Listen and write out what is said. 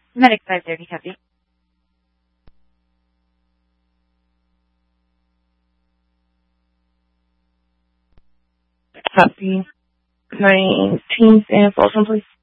Medic 530, copy. Copy. 19th and Folsom, please.